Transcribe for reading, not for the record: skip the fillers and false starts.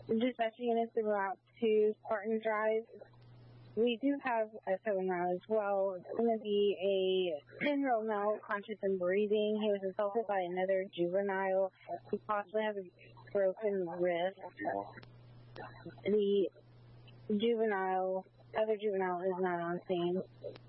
dispatching units en route to Spartan Drive. We do have a 7-year-old as well. It's going to be a 10-year-old male, conscious and breathing. He was assaulted by another juvenile who possibly has a broken wrist. The other juvenile is not on scene.